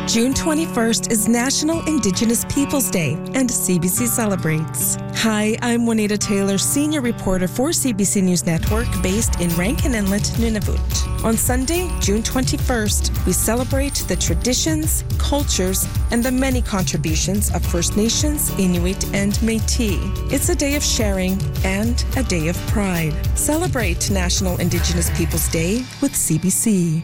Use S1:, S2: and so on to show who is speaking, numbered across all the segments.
S1: June 21st is National Indigenous Peoples Day, and CBC celebrates. Hi, I'm Juanita Taylor, senior reporter for CBC News Network, based in Rankin Inlet, Nunavut. On Sunday, June 21st, we celebrate the traditions, cultures, and the many contributions of First Nations, Inuit, and Métis. It's a day of sharing and a day of pride. Celebrate National Indigenous Peoples Day with CBC.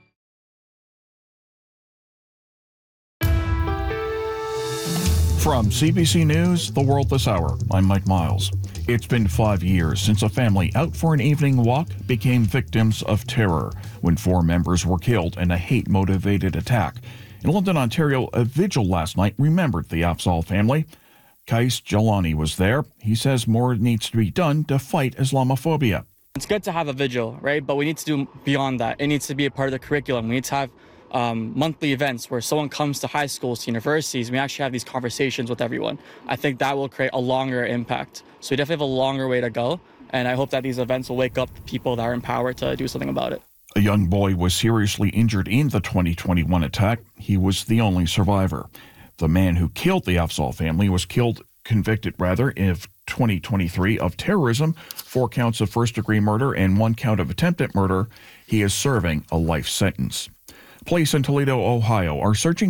S2: From CBC News, The World This Hour, I'm Mike Miles. It's been 5 years since a family out for an evening walk became victims of terror when 4 members were killed in a hate-motivated attack. In London, Ontario, a vigil last night remembered the Afzal family. Kais Jalani was there. He says more needs to be done to fight Islamophobia.
S3: It's good to have a vigil, right? But we need to do beyond that. It needs to be a part of the curriculum. We need to have monthly events where someone comes to high schools, to universities. We actually have these conversations with everyone. I think that will create a longer impact. So we definitely have a longer way to go. And I hope that these events will wake up people that are in power to do something about it.
S2: A young boy was seriously injured in the 2021 attack. He was the only survivor. The man who killed the Afzal family was convicted in 2023 of terrorism, 4 counts of first-degree murder, and 1 count of attempted murder. He is serving a life sentence. Police in Toledo, Ohio are searching